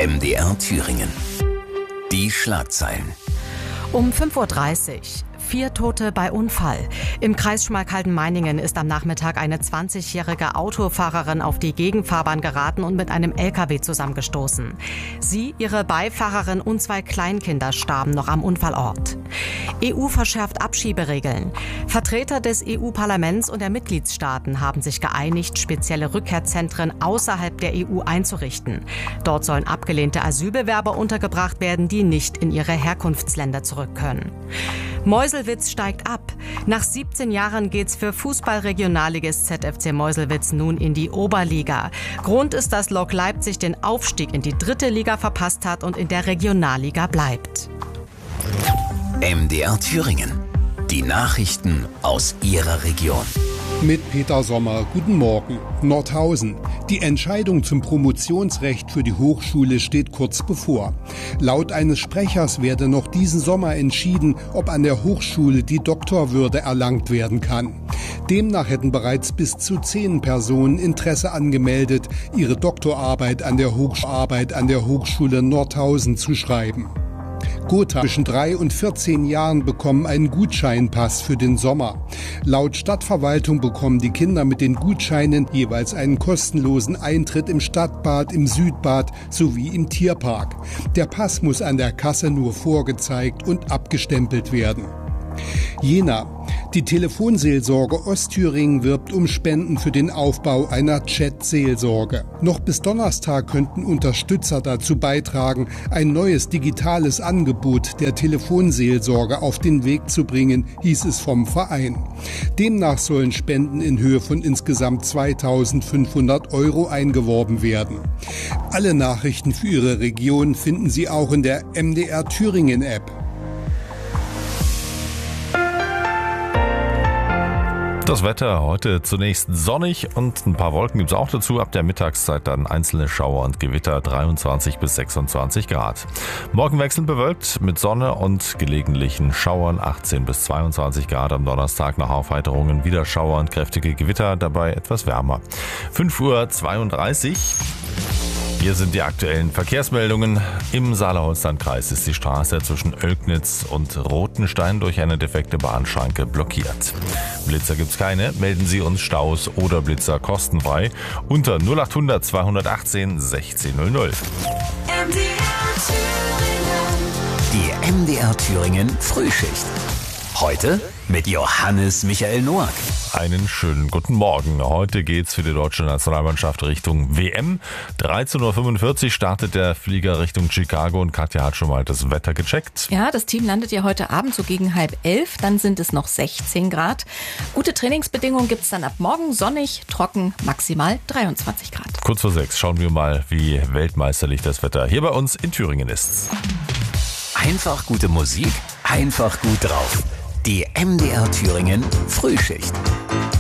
MDR Thüringen. Die Schlagzeilen. Um 5:30 Uhr. 4 Tote bei Unfall. Im Kreis Schmalkalden-Meiningen ist am Nachmittag eine 20-jährige Autofahrerin auf die Gegenfahrbahn geraten und mit einem LKW zusammengestoßen. Sie, ihre Beifahrerin und 2 Kleinkinder starben noch am Unfallort. EU verschärft Abschieberegeln. Vertreter des EU-Parlaments und der Mitgliedstaaten haben sich geeinigt, spezielle Rückkehrzentren außerhalb der EU einzurichten. Dort sollen abgelehnte Asylbewerber untergebracht werden, die nicht in ihre Herkunftsländer zurück können. Meuselwitz steigt ab. Nach 17 Jahren geht's für Fußball-Regionalligist ZFC Meuselwitz nun in die Oberliga. Grund ist, dass Lok Leipzig den Aufstieg in die 3. Liga verpasst hat und in der Regionalliga bleibt. MDR Thüringen. Die Nachrichten aus Ihrer Region. Mit Peter Sommer. Guten Morgen. Nordhausen. Die Entscheidung zum Promotionsrecht für die Hochschule steht kurz bevor. Laut eines Sprechers werde noch diesen Sommer entschieden, ob an der Hochschule die Doktorwürde erlangt werden kann. Demnach hätten bereits bis zu 10 Personen Interesse angemeldet, ihre Doktorarbeit an der Hochschule Nordhausen zu schreiben. Gotha zwischen 3 und 14 Jahren bekommen einen Gutscheinpass für den Sommer. Laut Stadtverwaltung bekommen die Kinder mit den Gutscheinen jeweils einen kostenlosen Eintritt im Stadtbad, im Südbad sowie im Tierpark. Der Pass muss an der Kasse nur vorgezeigt und abgestempelt werden. Jena. Die Telefonseelsorge Ostthüringen wirbt um Spenden für den Aufbau einer Chat-Seelsorge. Noch bis Donnerstag könnten Unterstützer dazu beitragen, ein neues digitales Angebot der Telefonseelsorge auf den Weg zu bringen, hieß es vom Verein. Demnach sollen Spenden in Höhe von insgesamt 2.500 € eingeworben werden. Alle Nachrichten für Ihre Region finden Sie auch in der MDR Thüringen App. Das Wetter heute zunächst sonnig und ein paar Wolken gibt es auch dazu. Ab der Mittagszeit dann einzelne Schauer und Gewitter, 23 bis 26 Grad. Morgen wechselnd bewölkt mit Sonne und gelegentlichen Schauern, 18 bis 22 Grad. Am Donnerstag nach Aufheiterungen wieder Schauer und kräftige Gewitter, dabei etwas wärmer. 5:32 Uhr. Hier sind die aktuellen Verkehrsmeldungen. Im Saale-Holstein-Kreis ist die Straße zwischen Oelknitz und Rothenstein durch eine defekte Bahnschranke blockiert. Blitzer gibt's keine. Melden Sie uns Staus oder Blitzer kostenfrei unter 0800 218 1600. Die MDR Thüringen Frühschicht. Heute mit Johannes Michael Noack. Einen schönen guten Morgen. Heute geht's für die deutsche Nationalmannschaft Richtung WM. 13:45 Uhr startet der Flieger Richtung Chicago und Katja hat schon mal das Wetter gecheckt. Ja, das Team landet ja heute Abend so gegen 10:30. Dann sind es noch 16 Grad. Gute Trainingsbedingungen gibt's dann ab morgen. Sonnig, trocken, maximal 23 Grad. Kurz vor 6 schauen wir mal, wie weltmeisterlich das Wetter hier bei uns in Thüringen ist. Einfach gute Musik, einfach gut drauf. Die MDR Thüringen Frühschicht.